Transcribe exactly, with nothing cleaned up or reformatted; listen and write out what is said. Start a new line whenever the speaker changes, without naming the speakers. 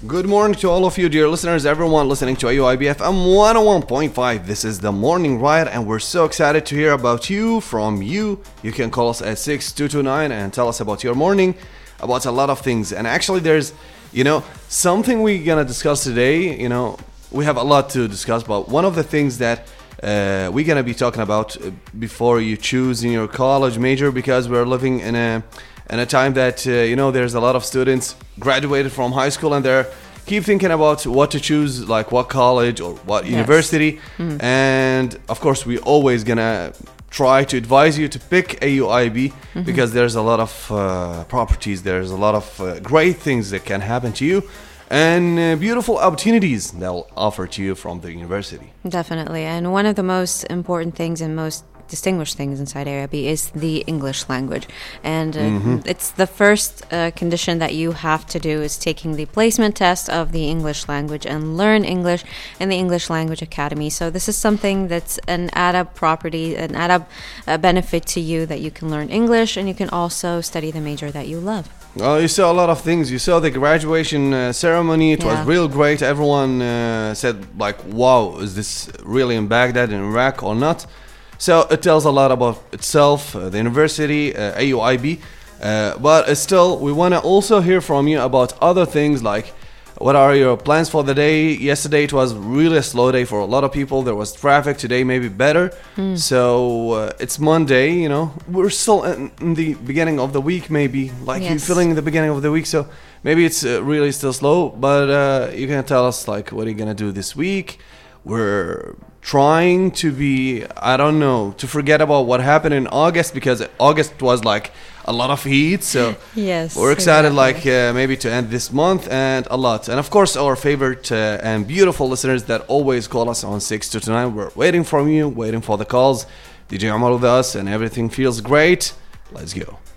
Good morning to all of you, dear listeners, everyone listening to A U I B F M one oh one point five. This is the Morning Ride, and we're so excited to hear about you, from you. You can call us at six two two nine and tell us about your morning, about a lot of things. And actually, there's, you know, something we're gonna discuss today. You know, we have a lot to discuss, but one of the things that uh, we're gonna be talking about before you choose in your college major, because we're living in a in a time that uh, you know, there's a lot of students graduated from high school and they're keep thinking about what to choose, like what college or what yes. university. Mm. And of course, we always gonna try to advise you to pick A U I B mm-hmm. because there's a lot of uh, properties, there's a lot of uh, great things that can happen to you, and uh, beautiful opportunities they'll offer to you from the university.
Definitely. And one of the most important things and most distinguished things inside A U I B is the English language, and uh, mm-hmm. it's the first uh, condition that you have to do is taking the placement test of the English language and learn English in the English Language Academy. So this is something that's an add-up property, an add-up uh, benefit to you, that you can learn English and you can also study the major that you love.
Well, you saw a lot of things. You saw the graduation uh, ceremony. It
yeah.
was real great. Everyone uh, said like, wow, is this really in Baghdad, in Iraq or not? So it tells a lot about itself, uh, the university, uh, A U I B. Uh, but uh, still, we want to also hear from you about other things, like what are your plans for the day? Yesterday it was really a slow day for a lot of people. There was traffic. Today maybe better. Mm. So uh, it's Monday, you know. We're still in, in the beginning of the week, maybe. Like yes. you're feeling the beginning of the week. So maybe it's uh, really still slow. But uh, you can tell us, like, what are you going to do this week? We're trying to be, I don't know, to forget about what happened in August, because August was like a lot of heat. So
yes,
we're excited,
exactly.
like uh, maybe to end this month and a lot. And of course, our favorite uh, and beautiful listeners that always call us on six two two nine. We're waiting for you, waiting for the calls. D J Omar with us, and everything feels great. Let's go.